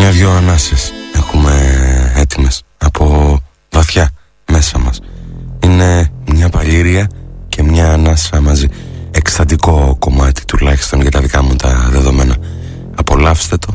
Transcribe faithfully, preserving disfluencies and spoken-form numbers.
Μια-δυο ανάσες έχουμε έτοιμες από βαθιά μέσα μας. Είναι μια παλήρια και μια ανάσα μαζί. Εκστατικό κομμάτι τουλάχιστον για τα δικά μου τα δεδομένα. Απολαύστε το